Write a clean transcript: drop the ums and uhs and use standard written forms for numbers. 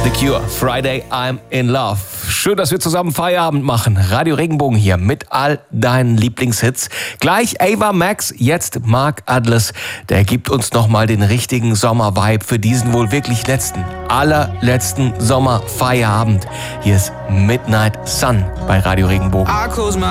The Cure, Friday, I'm in Love. Schön, dass wir zusammen Feierabend machen. Radio Regenbogen hier mit all deinen Lieblingshits. Gleich Ava Max, jetzt Mark Adles. Der gibt uns nochmal den richtigen Sommer-Vibe für diesen wohl wirklich allerletzten Sommer-Feierabend. Hier ist Midnight Sun bei Radio Regenbogen.